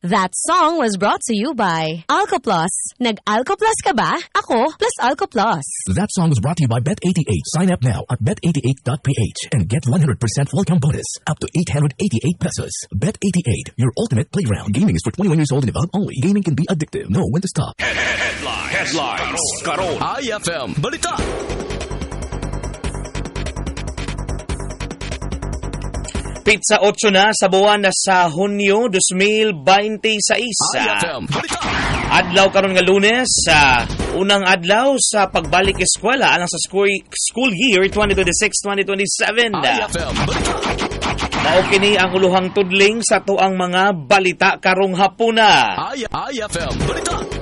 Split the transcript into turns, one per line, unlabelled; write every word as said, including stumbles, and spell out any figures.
That song was brought to you by Alcoplus. Nag-Alcoplus ka ba? Ako, plus Alcoplus.
That song was brought to you by Bet eighty-eight. Sign up now at bet eighty-eight dot p h and get one hundred percent welcome bonus up to eight hundred eighty-eight pesos. Bet eighty-eight, your ultimate playground. Gaming is for twenty-one years old and above only. Gaming can be addictive. Know when to stop.
Headlines. Headlines. Karon. I F M. Balita.
Pizza otso na sa buwan na sa Hunyo twenty twenty-six.
I F M. Balita.
Adlaw karon nga Lunes sa unang adlaw sa pagbalik eskwela alang sa school, school year twenty twenty-six twenty twenty-seven.
I F M. Balita.
Mao kini ang uluhang tudling sa tuang mga balita karong hapuna.
I F M. Balita.